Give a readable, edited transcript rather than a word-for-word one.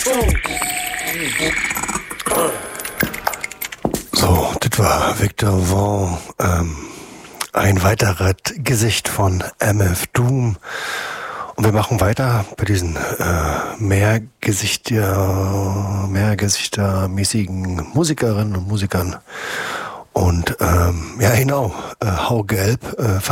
So, das war Victor Vaughn, ein weiteres Gesicht von MF Doom. Und wir machen weiter bei diesen mehrgesichtermäßigen Musikerinnen und Musikern. Und ja, genau, Hau Gelb